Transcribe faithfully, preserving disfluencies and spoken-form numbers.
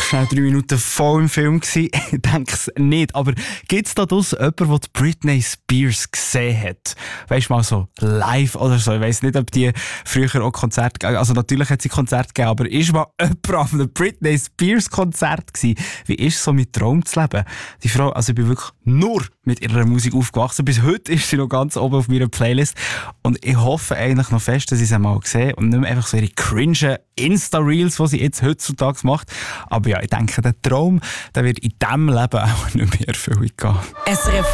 schnell drei Minuten voll im Film gewesen. Ich denke es nicht. Aber gibt es da draussen jemanden, der Britney Spears gesehen hat? Weißt du, mal so live oder so? Ich weiss nicht, ob die früher auch Konzerte gegeben. Also natürlich hat sie Konzerte gegeben, aber ist mal jemand auf einem Britney Spears Konzert gewesen? Wie ist es so, mit Traum zu leben? Die Frau, also ich bin wirklich nur mit ihrer Musik aufgewachsen. Bis heute ist sie noch ganz oben auf meiner Playlist. Und ich hoffe eigentlich noch fest, dass ich sie mal sehe und nicht mehr einfach so ihre cringe Insta-Reels, die sie jetzt heutzutage macht. Aber ja, ich denke, der Traum, der wird in diesem Leben auch nicht mehr Erfüllung gehen. S R F